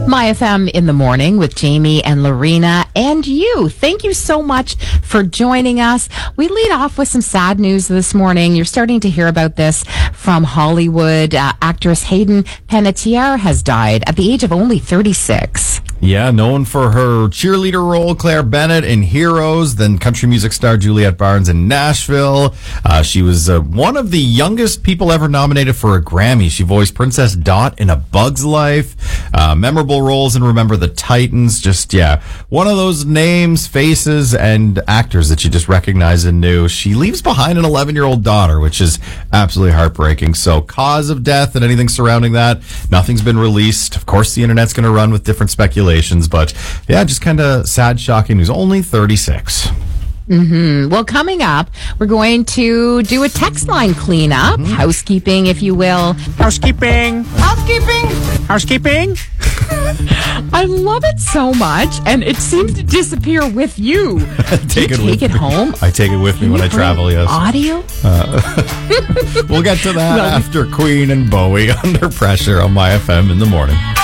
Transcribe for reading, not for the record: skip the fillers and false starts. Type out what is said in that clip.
My FM in the morning with Jamie and Lorena and you. Thank you so much for joining us. We lead off with some sad news this morning. You're starting to hear about this from Hollywood. Actress Hayden Panettiere has died at the age of only 36. Yeah, known for her cheerleader role, Claire Bennett in Heroes, then country music star Juliette Barnes in Nashville. She was one of the youngest people ever nominated for a Grammy. She voiced Princess Dot in A Bug's Life. Memorable roles in Remember the Titans. Just, one of those names, faces, and actors that you just recognize and knew. She leaves behind an 11-year-old daughter, which is absolutely heartbreaking. So, cause of death and anything surrounding that, nothing's been released. Of course, the internet's going to run with different speculations. But just kind of sad, shocking news. Only 36. Well, coming up, we're going to do a text line cleanup, housekeeping, if you will. Housekeeping. I love it so much, and it seems to disappear with you. Take it home? I take it with me when I travel, yes. Audio? We'll get to that after Queen and Bowie Under Pressure on My FM in the morning.